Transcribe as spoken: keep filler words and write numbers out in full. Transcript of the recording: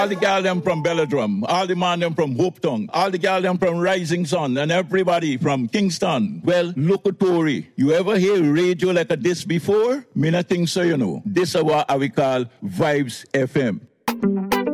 All the gal them from Belladrum, all the man them from Hopetown, all the gal them from Rising Sun, and everybody from Kingston. Well, look at Tory. You ever hear radio like a this before? Me not think so, you know. This is what we call Vibes F M.